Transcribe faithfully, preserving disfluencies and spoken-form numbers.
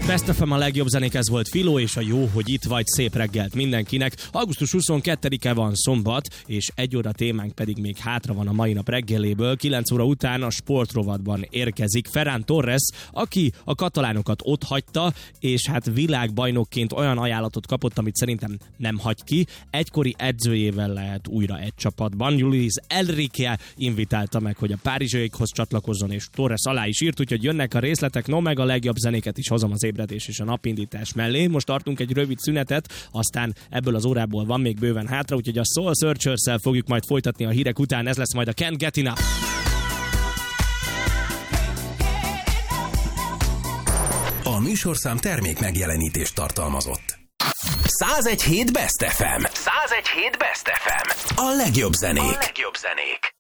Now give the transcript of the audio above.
Best ef em, a legjobb zenék, ez volt Filó, és a jó, hogy itt vagy, szép reggelt mindenkinek. augusztus huszonkettedike van, szombat, és egy óra témánk pedig még hátra van a mai nap reggeléből. kilenc óra után a sportrovatban érkezik Ferran Torres, aki a katalánokat ott hagyta, és hát világbajnokként olyan ajánlatot kapott, amit szerintem nem hagy ki. Egykori edzőjével lehet újra egy csapatban. Luis Enrique invitálta meg, hogy a párizsiaikhoz csatlakozzon, és Torres alá is írt, úgyhogy jönnek a részletek, no meg a legjobb zenéket is hozom az ébredés és a napindítás mellé. Most tartunk egy rövid szünetet, aztán ebből az órából van még bőven hátra, úgyhogy a Soul Searchers-szel fogjuk majd folytatni a hírek után, ez lesz majd a Can't Get Enough. A műsorszám termék megjelenítést tartalmazott. százegy hét Best ef em. százegy hét Best ef em. A legjobb zenék. A legjobb zenék.